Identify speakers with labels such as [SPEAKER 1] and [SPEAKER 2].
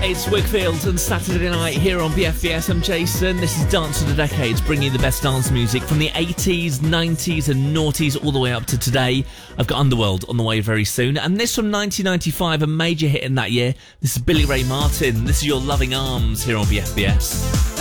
[SPEAKER 1] It's Wickfield and Saturday night here on BFBS. I'm Jason. This is Dance of the Decades, bringing you the best dance music from the 80s, 90s and noughties all the way up to today. I've got Underworld on the way very soon. And this from 1995, a major hit in that year. This is Billy Ray Martin. This is Your Loving Arms here on BFBS.